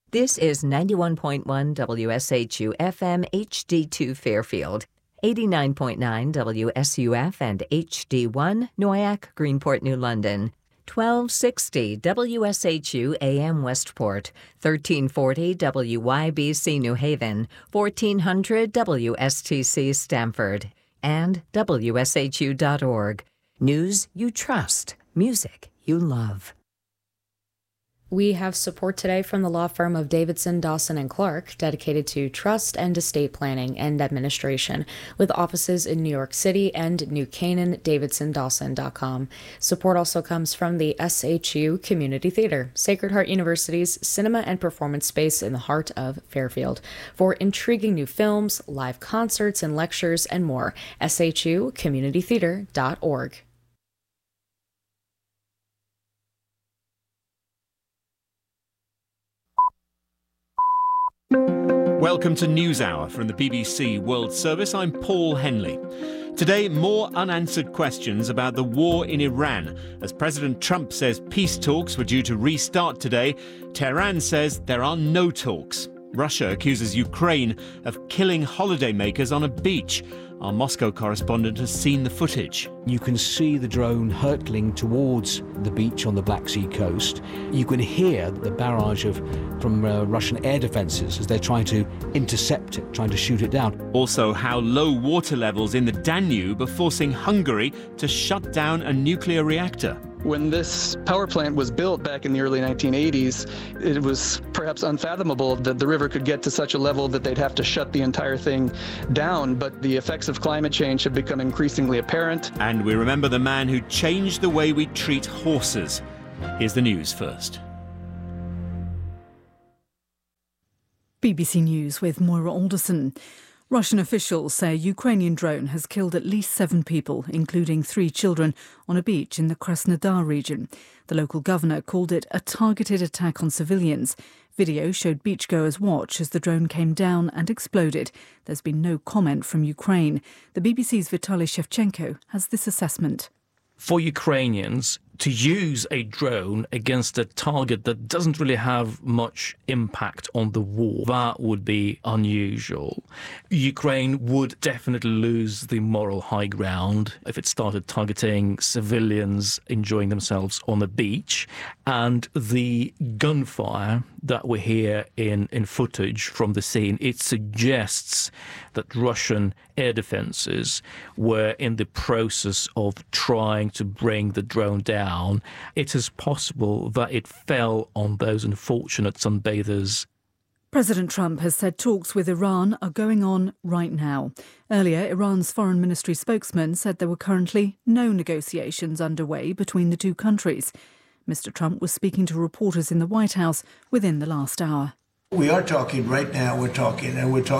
This is 91.1 WSHU FM HD2 Fairfield, 89.9 WSUF and HD1 Noyac, Greenport, New London, 1260 WSHU AM Westport, 1340 WYBC New Haven, 1400 WSTC Stamford, and WSHU.org. News you trust, music you love. We have support today from the law firm of Davidson, Dawson & Clark, dedicated to trust and estate planning and administration, with offices in New York City and New Canaan, davidsondawson.com. Support also comes from the SHU Community Theater, Sacred Heart University's cinema and performance space in the heart of Fairfield. For intriguing new films, live concerts and lectures, and more, shucommunitytheater.org. Welcome to NewsHour from the BBC World Service. I'm Paul Henley. Today, more unanswered questions about the war in Iran. As President Trump says peace talks were due to restart today, Tehran says there are no talks. Russia accuses Ukraine of killing holidaymakers on a beach. Our Moscow correspondent has seen the footage. You can see the drone hurtling towards the beach on the Black Sea coast. You can hear the barrage from Russian air defences as they're trying to intercept it, trying to shoot it down. Also, how low water levels in the Danube are forcing Hungary to shut down a nuclear reactor. When this power plant was built back in the early 1980s, it was perhaps unfathomable that the river could get to such a level that they'd have to shut the entire thing down. But the effects of climate change have become increasingly apparent. And we remember the man who changed the way we treat horses. Here's the news first. BBC News with Moira Alderson. Russian officials say a Ukrainian drone has killed at least 7 people, including 3 children, on a beach in the Krasnodar region. The local governor called it a targeted attack on civilians. Video showed beachgoers watch as the drone came down and exploded. There's been no comment from Ukraine. The BBC's Vitaly Shevchenko has this assessment. For Ukrainians, to use a drone against a target that doesn't really have much impact on the war, that would be unusual. Ukraine would definitely lose the moral high ground if it started targeting civilians enjoying themselves on a beach. And the gunfire that we hear in footage from the scene, it suggests that Russian air defences were in the process of trying to bring the drone down. It is possible that it fell on those unfortunate sunbathers. President Trump has said talks with Iran are going on right now. Earlier, Iran's foreign ministry spokesman said there were currently no negotiations underway between the two countries. Mr. Trump was speaking to reporters in the White House within the last hour. We are talking right now, we're talking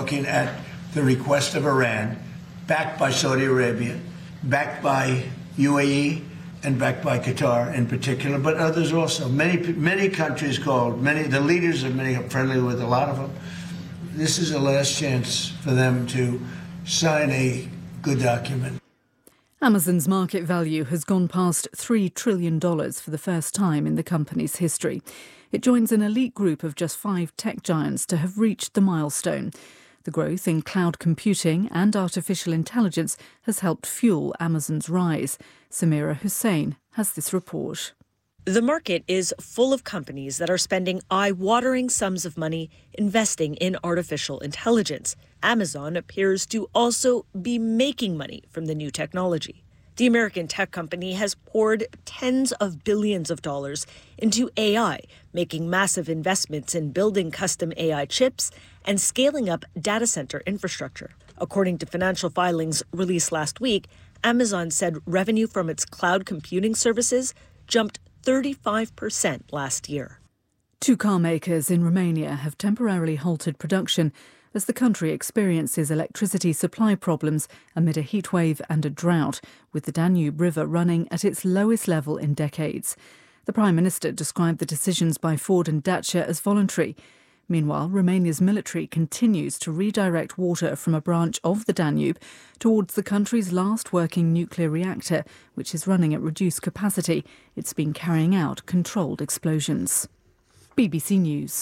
at the request of Iran, backed by Saudi Arabia, backed by UAE, and backed by Qatar in particular, but others also. Many countries called, the leaders of many are friendly with a lot of them. This is a last chance for them to sign a good document. Amazon's market value has gone past $3 trillion for the first time in the company's history. It joins an elite group of just 5 tech giants to have reached the milestone. The growth in cloud computing and artificial intelligence has helped fuel Amazon's rise. Samira Hussain has this report. The market is full of companies that are spending eye-watering sums of money investing in artificial intelligence. Amazon appears to also be making money from the new technology. The American tech company has poured tens of billions of dollars into AI, making massive investments in building custom AI chips and scaling up data center infrastructure. According to financial filings released last week, Amazon said revenue from its cloud computing services jumped 35% last year. 2 car makers in Romania have temporarily halted production as the country experiences electricity supply problems amid a heatwave and a drought, with the Danube River running at its lowest level in decades. The Prime Minister described the decisions by Ford and Dacia as voluntary. Meanwhile, Romania's military continues to redirect water from a branch of the Danube towards the country's last working nuclear reactor, which is running at reduced capacity. It's been carrying out controlled explosions. BBC News.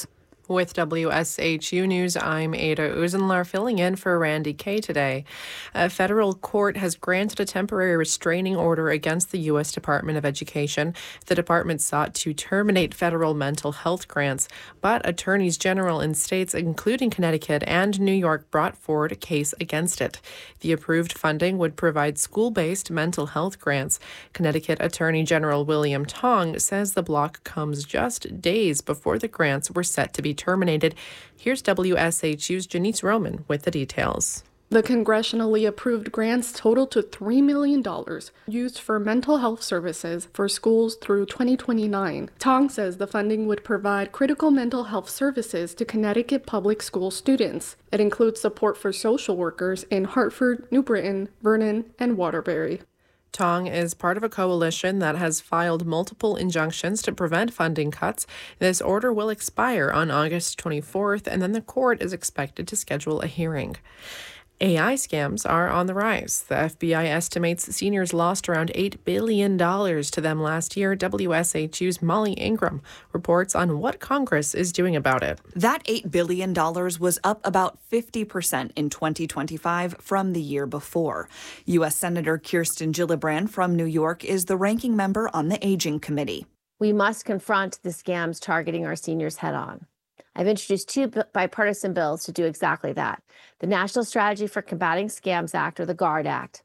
With WSHU News, I'm Ada Uzenlar filling in for Randy Kay today. A federal court has granted a temporary restraining order against the U.S. Department of Education. The department sought to terminate federal mental health grants, but attorneys general in states including Connecticut and New York brought forward a case against it. The approved funding would provide school-based mental health grants. Connecticut Attorney General William Tong says the block comes just days before the grants were set to be terminated. Here's WSHU's Janice Roman with the details. The congressionally approved grants total to $3 million used for mental health services for schools through 2029. Tong says the funding would provide critical mental health services to Connecticut public school students. It includes support for social workers in Hartford, New Britain, Vernon, and Waterbury. Tong is part of a coalition that has filed multiple injunctions to prevent funding cuts. This order will expire on August 24th, and then the court is expected to schedule a hearing. AI scams are on the rise. The FBI estimates seniors lost around $8 billion to them last year. WSHU's Molly Ingram reports on what Congress is doing about it. That $8 billion was up about 50% in 2025 from the year before. U.S. Senator Kirsten Gillibrand from New York is the ranking member on the Aging Committee. We must confront the scams targeting our seniors head on. I've introduced two bipartisan bills to do exactly that. The National Strategy for Combating Scams Act, or the GUARD Act.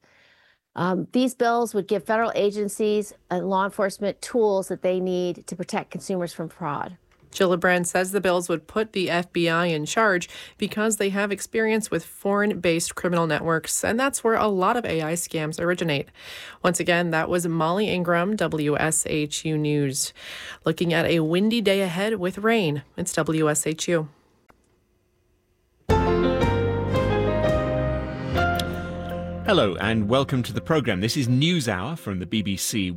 These bills would give federal agencies and law enforcement tools that they need to protect consumers from fraud. Gillibrand says the bills would put the FBI in charge because they have experience with foreign-based criminal networks, and that's where a lot of AI scams originate. Once again, that was Molly Ingram, WSHU News. Looking at a windy day ahead with rain. It's WSHU. Hello and welcome to the programme. This is NewsHour from the BBC.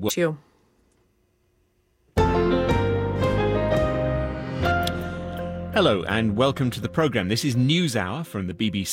Hello and welcome to the programme. This is NewsHour from the BBC.